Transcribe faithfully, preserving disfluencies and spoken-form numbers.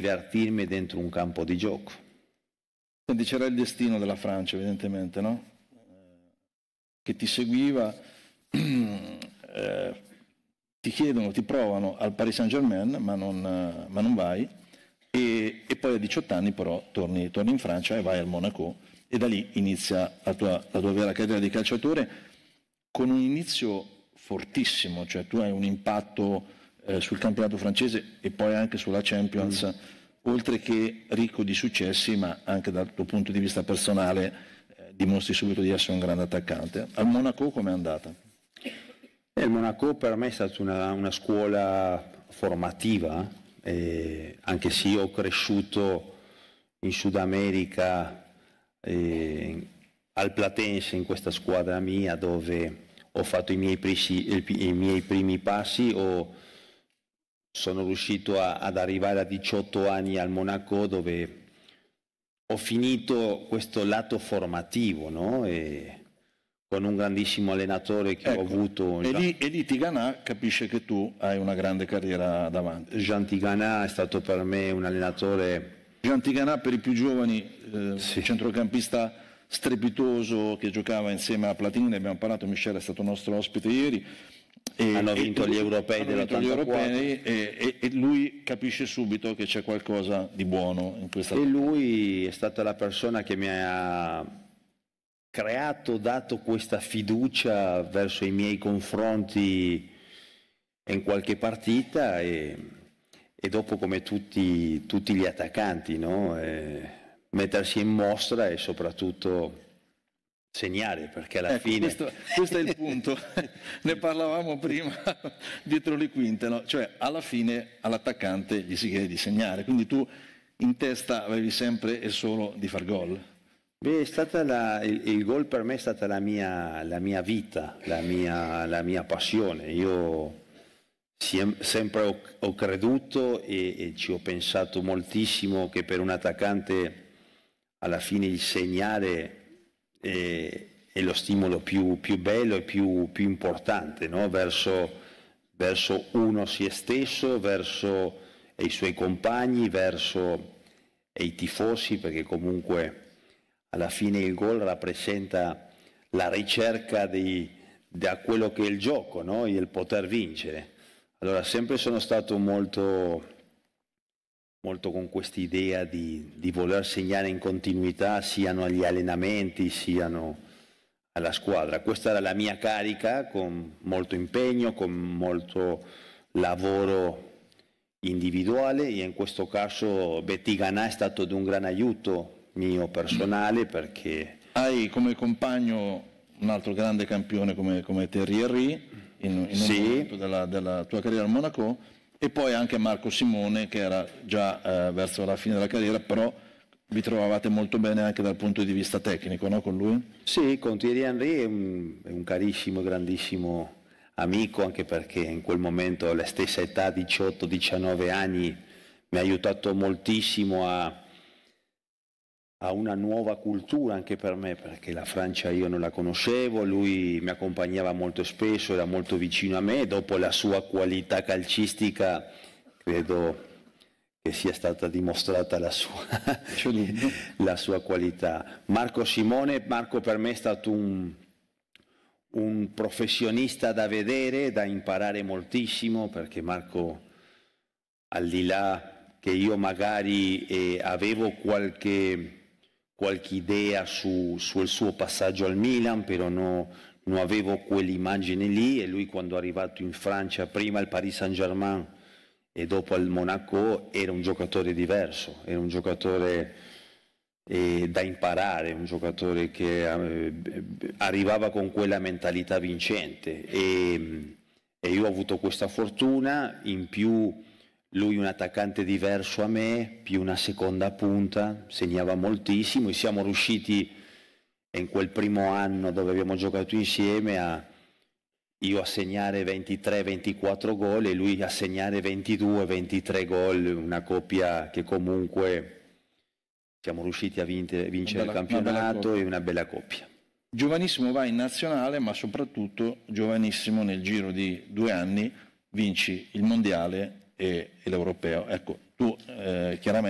divertirmi dentro un campo di gioco. Senti, c'era il destino della Francia, evidentemente, no? Che ti seguiva, eh, ti chiedono, ti provano al Paris Saint-Germain, ma non, ma non vai, e, e poi a diciotto anni però torni, torni in Francia e vai al Monaco, e da lì inizia la tua, la tua vera carriera di calciatore, con un inizio fortissimo, cioè tu hai un impatto eh, sul campionato francese e poi anche sulla Champions, mm. oltre che ricco di successi, ma anche dal tuo punto di vista personale eh, dimostri subito di essere un grande attaccante. Al Monaco com'è andata? Il Monaco per me è stata una, una scuola formativa, eh, anche se io ho cresciuto in Sud America, eh, al Platense, in questa squadra mia dove ho fatto i miei, prisi, i miei primi passi, ho, sono riuscito a, ad arrivare a diciotto anni al Monaco dove ho finito questo lato formativo, no? E con un grandissimo allenatore che ecco, ho avuto. E lì, e lì Tigana capisce che tu hai una grande carriera davanti. Jean Tigana è stato per me un allenatore. Jean Tigana, per i più giovani, eh, sì. centrocampista strepitoso che giocava insieme a Platini, ne abbiamo parlato, Michele è stato nostro ospite ieri. E, hanno vinto e, gli europei dell'ottantaquattro. E, e, e lui capisce subito che c'è qualcosa di buono in questa. E lui è stata la persona che mi ha creato, dato questa fiducia verso i miei confronti in qualche partita e, e dopo, come tutti, tutti gli attaccanti, no? E mettersi in mostra e soprattutto segnare, perché alla ecco, fine questo, questo è il punto. Ne parlavamo prima dietro le quinte, no? Cioè alla fine all'attaccante gli si chiede di segnare, quindi tu in testa avevi sempre e solo di far gol. Beh, è stata la, il, il gol per me è stata la mia, la mia vita, la mia, la mia passione. Io siem, sempre ho, ho creduto e, e ci ho pensato moltissimo che per un attaccante alla fine il segnare è, è lo stimolo più, più bello e più, più importante, no? verso, verso uno se stesso, verso i suoi compagni, verso i tifosi, perché comunque alla fine il gol rappresenta la ricerca di, da quello che è il gioco, no? E il poter vincere. Allora sempre sono stato molto, molto con quest'idea di, di voler segnare in continuità, siano agli allenamenti, siano alla squadra. Questa era la mia carica, con molto impegno, con molto lavoro individuale, e in questo caso Tigana è stato di un gran aiuto mio personale, perché hai come compagno un altro grande campione come, come Thierry Henry in, in sì. un momento della, della tua carriera al Monaco, e poi anche Marco Simone, che era già eh, verso la fine della carriera, però vi trovavate molto bene anche dal punto di vista tecnico, no, con lui? Sì, con Thierry Henry è un, è un carissimo, grandissimo amico, anche perché in quel momento alla stessa età, diciotto diciannove anni, mi ha aiutato moltissimo a a una nuova cultura anche per me, perché la Francia io non la conoscevo, lui mi accompagnava molto spesso, era molto vicino a me, dopo la sua qualità calcistica credo che sia stata dimostrata la sua, la sua qualità. Marco Simone, Marco per me è stato un, un professionista da vedere, da imparare moltissimo, perché Marco, al di là che io magari eh, avevo qualche... qualche idea su, sul suo passaggio al Milan, però no, non avevo quell'immagine lì, e lui quando è arrivato in Francia, prima al Paris Saint-Germain e dopo al Monaco, era un giocatore diverso, era un giocatore eh, da imparare, un giocatore che eh, arrivava con quella mentalità vincente, e, e io ho avuto questa fortuna. In più lui un attaccante diverso a me, più una seconda punta, segnava moltissimo, e siamo riusciti in quel primo anno dove abbiamo giocato insieme a io a segnare ventitré ventiquattro gol e lui a segnare ventidue ventitré gol, una coppia che comunque siamo riusciti a vincere, vincere bella, il campionato, una e una bella coppia. Giovanissimo vai in nazionale, ma soprattutto giovanissimo nel giro di due anni vinci il mondiale e, e l'europeo. Ecco, tu eh, chiaramente